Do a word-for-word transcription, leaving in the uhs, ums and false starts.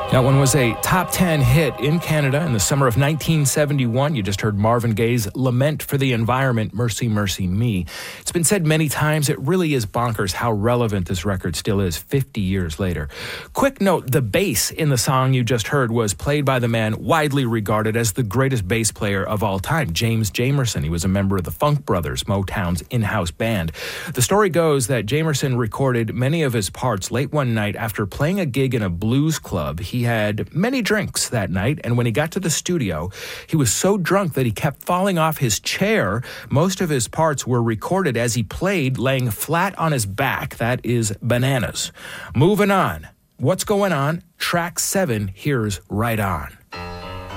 That one was a top ten hit in Canada in the summer of nineteen seventy-one. You just heard Marvin Gaye's Lament for the Environment, Mercy, Mercy Me. It's been said many times, it really is bonkers how relevant this record still is fifty years later. Quick note, the bass in the song you just heard was played by the man widely regarded as the greatest bass player of all time, James Jamerson. He was a member of the Funk Brothers, Motown's in-house band. The story goes that Jamerson recorded many of his parts late one night after playing a gig in a blues club. He He had many drinks that night, and when he got to the studio, he was so drunk that he kept falling off his chair. Most of his parts were recorded as he played, laying flat on his back. That is bananas. Moving on. What's going on? Track seven, here's Right On.